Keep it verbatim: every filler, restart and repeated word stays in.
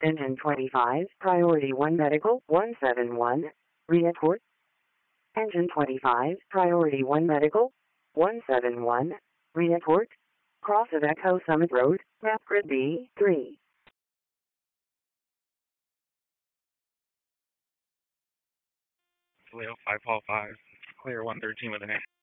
Engine twenty-five, Priority one Medical, one seven one, report. Engine twenty-five, Priority one Medical, one seven one, report. Cross of Echo Summit Road, map grid B three. Leo five Paul five, clear one thirteen with an A.